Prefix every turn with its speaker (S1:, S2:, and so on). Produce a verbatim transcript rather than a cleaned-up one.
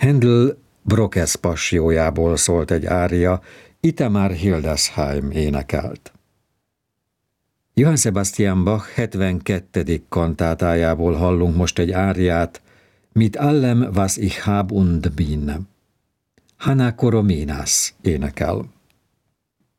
S1: Händel Brokesz passiójából szólt egy ária, Itamar Hildesheim énekelt. Johann Sebastian Bach hetvenkettedik kantátájából hallunk most egy áriát, Mit allem, was ich hab und bin. Hanna Korominas énekel.